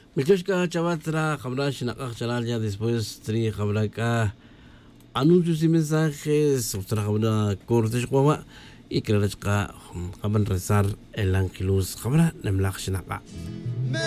Michoshka Chavatra, Habra Shinaka Chalalia, después Tri Habraka, anuncios y mensajes, Otra Habra Cortes Guava y Krachka, Haban rezar el Angelus, Habra Nemlach Shinaka.